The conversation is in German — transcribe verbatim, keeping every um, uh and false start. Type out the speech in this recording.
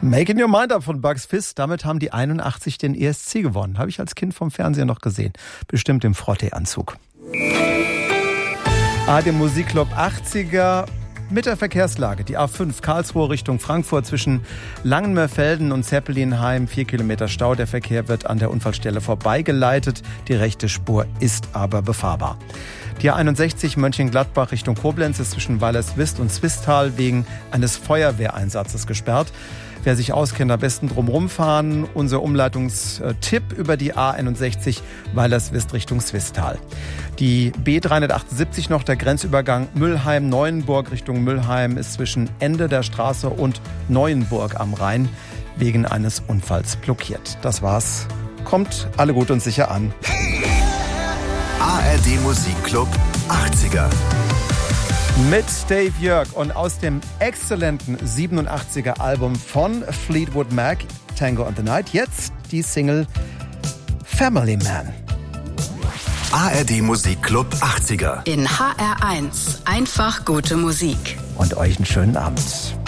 Making Your Mind Up von Bugs Fizz. Damit haben die einundachtzig den E S C gewonnen. Habe ich als Kind vom Fernseher noch gesehen. Bestimmt im Frottee-Anzug. A, dem Musikclub achtziger mit der Verkehrslage. Die A fünf Karlsruhe Richtung Frankfurt zwischen Langenmerfelden und Zeppelinheim. Vier Kilometer Stau. Der Verkehr wird an der Unfallstelle vorbeigeleitet. Die rechte Spur ist aber befahrbar. Die A einundsechzig Mönchengladbach Richtung Koblenz ist zwischen Weilerswist und Zwistal wegen eines Feuerwehreinsatzes gesperrt. Wer sich auskennt, am besten drumherum fahren. Unser Umleitungstipp über die A einundsechzig Weilerswist Richtung Zwistal. Die B dreihundertachtundsiebzig noch, der Grenzübergang Müllheim-Neuenburg Richtung Müllheim ist zwischen Ende der Straße und Neuenburg am Rhein wegen eines Unfalls blockiert. Das war's. Kommt alle gut und sicher an. A R D Musikclub achtziger. Mit Dave Jörg und aus dem exzellenten siebenundachtziger Album von Fleetwood Mac, Tango on the Night, jetzt die Single Family Man. A R D Musikclub achtziger. In H R eins. Einfach gute Musik. Und euch einen schönen Abend.